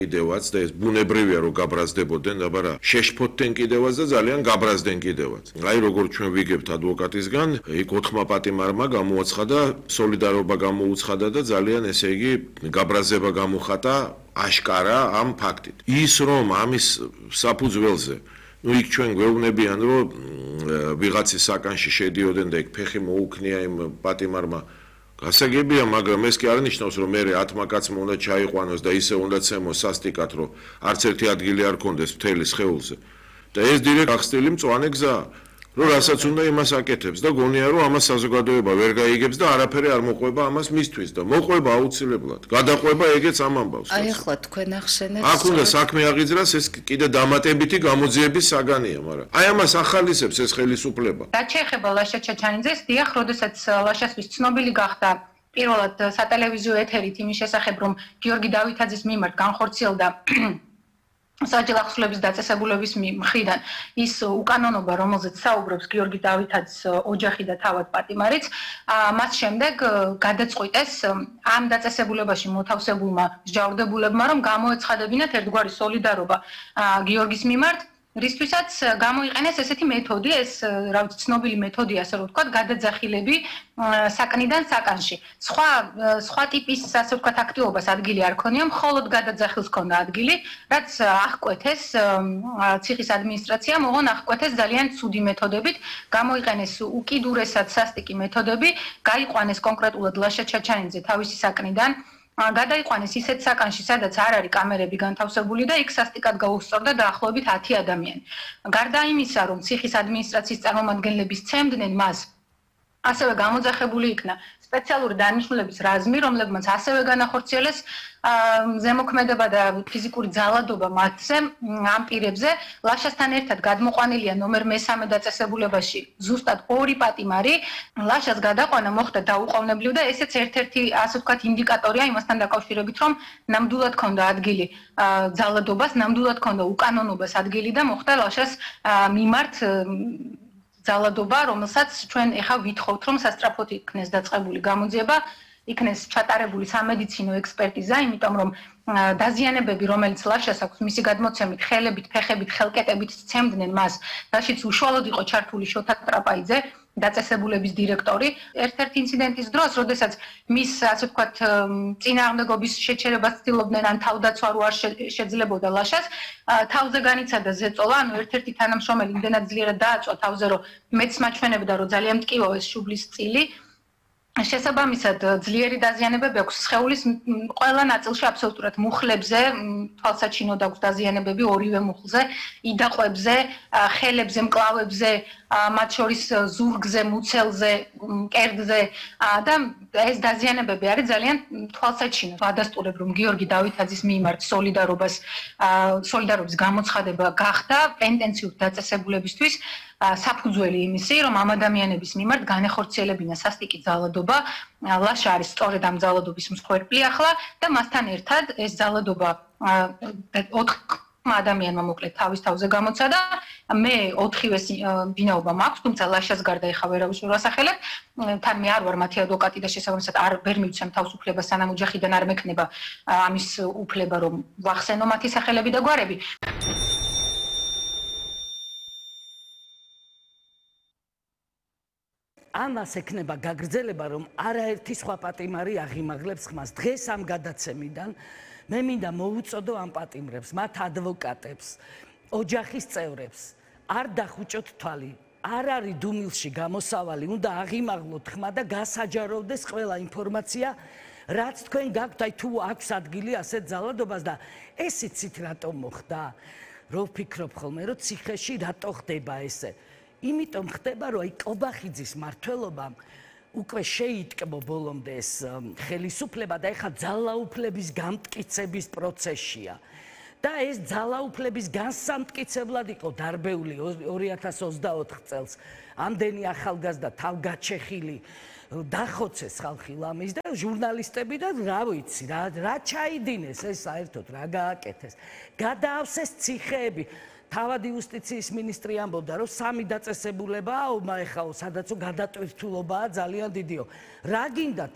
კიდევაც და ეს ბუნებრივია რომ გაბრაზდებოდნენ, აბარა შეშფოთდნენ კიდევაც და ძალიან გაბრაზდნენ კიდევაც. აი როგორ ჩვენ ვიგებთ ადვოკატისგან, იქ 4 პატიმარმა გამოაცხადა, სოლიდარობა გამოუცხადა და ძალიან ესე იგი გაბრაზება გამოხატა აშკარა ამ ფაქტით. ის რომ ამის საფუძველზე იქ ჩვენ გვეუბნებიან რომ ვიღაცის საკანში შედიოდნენ და იქ ფეხი მოუქნია იმ პატიმარმა გასაგებია, მაგრამ ეს კი არ ნიშნავს, რომ მე 10 კაცმა უნდა ჩაიყვანოს და ისე უნდა ცემოს სასტიკად, რომ არც ერთი ადგილი არ კონდეს მთელი სხეულზე. და ეს დირექტ ახსნილი მწვანე გზაა, რომ რასაც უნდა იმას აკეთებს და გონია, რომ ამას საზოგადოება ვერ გაიგებს და არაფერი არ მოყვება ამას მისთვის და მოყვება აუცილებლად. გადაყვება ეგეც ამ ამბავს. აი ახლა თქვენ ახსენეთ. აქ უნდა საქმე აღიძრას, ეს კიდე დამატებითი გამოძიების საგანია, მაგრამ აი ამას ახალისებს ეს ხელისუფლება. რაც შეეხება ლაშა ჩაჩანიძეს, დიახ, როდესაც ლაშასთვის ცნობილი გახდა პირველად სატელევიზიო ეთერით იმის შესახებ, რომ გიორგი დავითაძის მიმართ განხორციელდა საჯარო ახსნილების დაწესებულების მხრიდან ის უკანონობა, რომელზეც საუბრობს გიორგი დავითაძის ოჯახი და თავად პატიმარიც, მას შემდეგ გადაწყვიტეს ამ დაწესებულებაში მოთავსებულმა მსჯავრდებულებმა, რომ გამოეცხადებინათ ერთგვარი სოლიდარობა გიორგის მიმართ, რისთვისაც გამოიყენეს ესეთი მეთოდი, ეს რა ვიცი, ცნობილი მეთოდი, ასე რომ ვთქვათ, გადაძახილები საკნიდან საკანში. სხვა ტიპის, ასე ვთქვათ, აქტივობას ადგილი არ ქონია, მხოლოდ გადაძახილს ქონდა ადგილი, რაც აღკვეთეს ციხის ადმინისტრაციამ, ოღონ აღკვეთეს ძალიან ცუდი მეთოდებით, გამოიყენეს უკიდურესად სასტიკი მეთოდები, გაიყვანეს კონკრეტულად ლაშა ჩაჩანიძე თავისი საკნიდან, გადაიყვანეს ისეთ საკანში, სადაც არ არის კამერები განთავსებული და იქ სასტიკად გაუსწორდა დაახლოებით 10 ადამიანი. გარდა იმისა, რომ ციხის ადმინისტრაციის წარმომადგენლები სცემდნენ მას, ასევე გამოძახებული იქნა სპეციალური დანიშნულების რაზმი, რომლებმაც ასევე განახორციელეს ზემოქმედება და ფიზიკური ძალადობა მათზე ამ პირებზე. ლაშასთან ერთად გადმოყვანილია ნომერ 3 დაწესებულებაში ზუსტად 2 პატიმარი. ლაშას გადაყვანა მოხდა დაუყოვნებლივ და ესეც ერთ-ერთი, ასე ვთქვათ, ინდიკატორია იმასთან დაკავშირებით, რომ ნამდვილად ქონდა ადგილი ძალადობას, ნამდვილად ქონდა უკანონობას ადგილი და მოხდა ლაშას მიმართ ძალადობა, რომელსაც ჩვენ ეხა ვითხოვთ, რომ სასტრაფოდ იქნეს დაწყებული გამოძიება, იქნეს ჩატარებული სამედიცინო ექსპერტიზა, იმიტომ რომ დაზიანებები, რომელიც ლაშას აქვს, მისი გადმოცემით, ხელებით, ფეხებით, ხელკეტებით სცემდნენ მას, რაშიც უშუალოდ იყო ჩართული შოთა ტრაპაიძე, დაწესებულების დირექტორი. ერთ-ერთი ინციდენტის დროს, როდესაც მის, ასე ვთქვათ, წინააღმდეგობის შეჩერებას ცდილობდნენ, ან თავდაცვა რო არ შეძლებოდა ლაშას, თავზე განიცადა ზეწოლა, ანუ ერთ-ერთი თანამშრომელი იმდენად ძლიერად დააწვა თავზე, რომ მეც მაჩვენებდა, რომ ძალიან მტკივავ ეს შუბლის წილი. შესაბამისად, ძლიერი დაზიანებები აქვს სხეულის ყველა ნაწილში, აბსოლუტურად მუხლებზე, თვალსაჩინოდ აქვს დაზიანებები ორივე მუხლზე, იდაყვებზე, ხელებზე, მკლავებზე, მათ შორის ზურგზე, მუცელზე, კერძზე და ეს დაზიანებები არის ძალიან თვალსაჩინო. ადასტურებ, რომ გიორგი დავითაძის მიმართ სოლიდარობის გამოცხადება გახდა პენტენციურ დაწესებულებისთვის საფუძველი იმისი, რომ ამ ადამიანების მიმართ განეხორციელებინა სასტიკი ძალადობა. ლაშა არის სწორედ ამ ძალადობის მსხვერპლი ახლა და მასთან ერთად ეს ძალადობა 4 ადამიანმა მოკლედ თავის თავზე გამოცადა. მე 4-ვეს ვინაობა მაქვს, თუმცა ლაშას გარდა ეხა ვერავის ვერ ვასახელებ. თან მე არ ვარ მათი ადვოკატი და შესაბამისად ვერ მივცემ თავს უფლებას, სანამ ოჯახიდან არ მექნება ამის უფლება, რომ ვახსენო მათი სახელები და გვარები. ამას ექნება გაგრძელება, რომ არაერთი სხვა პატიმარი აღიმაღლებს ხმას. დღეს ამ გადაცემიდან მე მინდა მოუწოდო ამ პატიმრებს, მათ ადვოკატებს, ოჯახის წევრებს, არ დახუჭოთ თვალი. არ არის დუმილში გამოსავალი, უნდა აღიმაღლოთ ხმა და გასაჯაროვდეს ყველა ინფორმაცია, რაც თქვენ გაქვთ, აი თუ აქვს ადგილი ასეთ ძალადობას და ეს იცით რატომ მოხდა? რო ვფიქრობ ხოლმე, რომ ციხეში რატო ხდება ესე? იმიტომ ხდება, რომ აი კობახიძის მმართველობამ უკვე შეიტკბო ბოლომდე ეს ხელისუფლება და ეხლა ძალაუფლების გამტკიცების პროცესია. და ეს ძალაუფლების განსამტკიცებლად იყო დარბეული 2024 წელს. ამდენი ახალგაზრდა თავგაჩეხილი დახოცეს ხალხი ლამის და ჟურნალისტები და რა ვიცი, რა ჩაიდინეს ეს საერთოდ, რა გააკეთეს. გადაავსეს ციხეები. თავად იუსტიციის მინისტრი ამბობდა, რომ 3 დაწესებულებაა, ეხლა სადაც გადატვირთულობაა ძალიან დიდიო. რა გინდათ